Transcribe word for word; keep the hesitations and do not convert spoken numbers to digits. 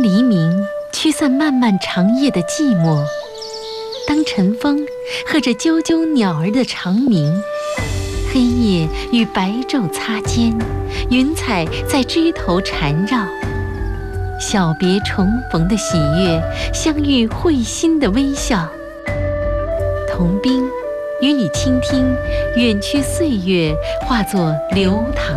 黎明驱散漫漫长夜的寂寞，当晨风和着啾啾鸟儿的长鸣，黑夜与白昼擦肩，云彩在枝头缠绕，小别重逢的喜悦，相遇会心的微笑。童冰与你倾听远去岁月化作流淌